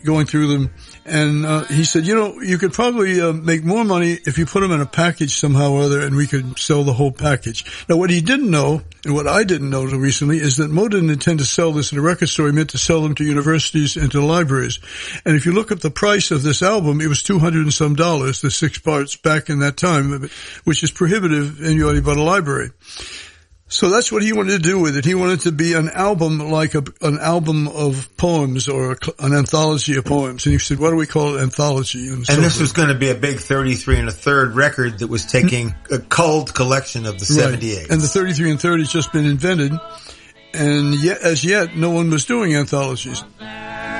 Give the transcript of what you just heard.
going through them, and he said, you could probably make more money if you put them in a package somehow or other, and we could sell the whole package. Now, what he didn't know, and what I didn't know until recently, is that Moe didn't intend to sell this in a record store. He meant to sell them to universities and to libraries. And if you look at the price of this album, it was $200 and some, the 6 parts back in that time, which is prohibitive in you bought a library. So that's what he wanted to do with it. He wanted to be an album like an album of poems or an anthology of poems. And he said, what do we call it? Anthology. And this was going to be a big 33 1/3 record that was taking a culled collection of the 78. And the 33 1/3 has just been invented. And yet, as yet, no one was doing anthologies.